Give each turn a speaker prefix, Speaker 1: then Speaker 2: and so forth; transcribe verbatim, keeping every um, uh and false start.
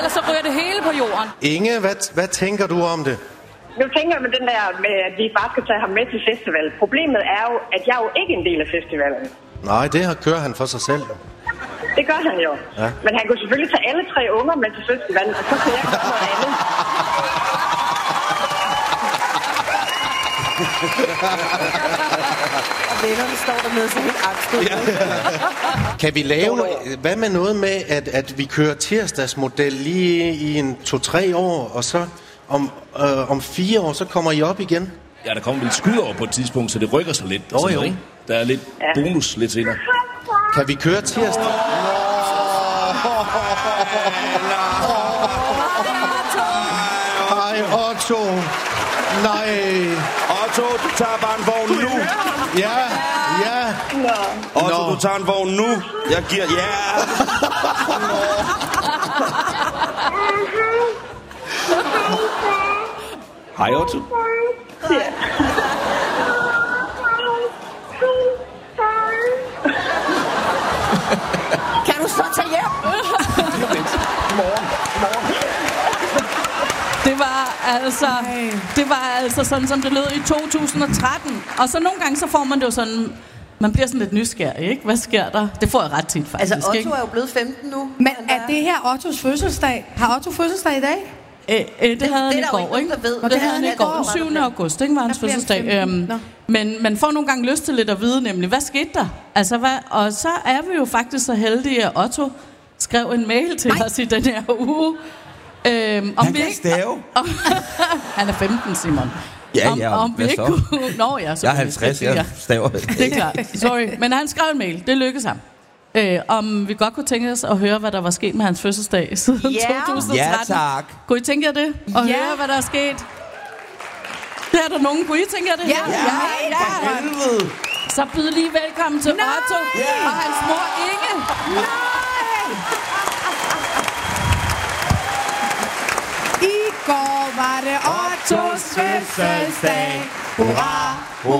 Speaker 1: ellers så ryger det hele på jorden.
Speaker 2: Inge, hvad, hvad tænker du om det?
Speaker 3: Nu tænker jeg med den der med, at vi bare skal tage ham med til festival. Problemet er jo, at jeg er jo ikke en del af festivalen.
Speaker 2: Nej, det her kører han for sig selv.
Speaker 3: Det gør han jo.
Speaker 2: Ja.
Speaker 3: Men han kunne selvfølgelig tage alle tre unger med til festivalen, og så kan jeg gøre noget andet.
Speaker 4: Og vennerne står dernede så helt angst.
Speaker 2: Kan vi lave noget? Hvad med noget med, at, at vi kører tirsdagsmodel lige i en to-tre år, og så om, øh, om fire år, så kommer I op igen?
Speaker 5: Ja, der kommer vel skud over på et tidspunkt, så det rykker sig lidt.
Speaker 2: Oh,
Speaker 5: jo. Ikke? Der er lidt ja. bonus lidt senere.
Speaker 2: Kan vi køre tirsdag? Hej, Otto. Nej.
Speaker 6: Otto, du tager bare en vogn nu.
Speaker 2: Ja, ja.
Speaker 6: Otto, du tager en vogn nu. Jeg giver... Ja.
Speaker 5: Hej, Otto.
Speaker 3: Ja.
Speaker 4: Kan du så tage hjem?
Speaker 6: Morgen. Morgen.
Speaker 1: Det var altså, det var altså sådan, som det lød i to tusind og tretten. Og så nogle gange, så får man det jo sådan... Man bliver sådan lidt nysgerrig, ikke? Hvad sker der? Det får jeg ret tit, faktisk.
Speaker 4: Altså, Otto
Speaker 1: ikke?
Speaker 4: er jo blevet femten nu.
Speaker 7: Men er det her Ottos fødselsdag? Har Otto fødselsdag i dag?
Speaker 1: Æ, æ, det, det havde han i går, ikke?
Speaker 4: Ved.
Speaker 1: Det, det havde han i går. syvende august, ikke? Var hans fødselsdag. Øhm, men man får nogle gange lyst til lidt at vide, nemlig, hvad skete der? Altså, hvad? Og så er vi jo faktisk så heldige, at Otto skrev en mail til Nej. os i den her uge. Øhm, om
Speaker 6: han
Speaker 1: vi
Speaker 6: kan
Speaker 1: ikke,
Speaker 6: stave.
Speaker 1: Om, han er femten, Simon.
Speaker 6: Ja,
Speaker 1: om,
Speaker 6: ja,
Speaker 1: om vi ikke kunne... Nå, ja,
Speaker 6: jeg er halvtreds, jeg staver.
Speaker 1: Det er klart, sorry. Men han skrev en mail, det lykkedes ham. Øh, om vi godt kunne tænke os at høre, hvad der var sket med hans fødselsdag siden
Speaker 4: Yeah.
Speaker 1: to tusind og tretten.
Speaker 6: Ja, tak.
Speaker 1: Kunne I tænke jer det? Og
Speaker 7: Ja.
Speaker 1: høre, hvad der er sket? Det er der nogen. Kunne I tænke jer det?
Speaker 7: Ja,
Speaker 1: her?
Speaker 7: ja,
Speaker 1: ja.
Speaker 6: Helvede.
Speaker 1: Så byd lige velkommen til
Speaker 7: Nej.
Speaker 1: Otto
Speaker 6: Ja.
Speaker 1: og hans mor Inge.
Speaker 7: Nej! I går var det Ottos fødselsdag. Hurra, hurra.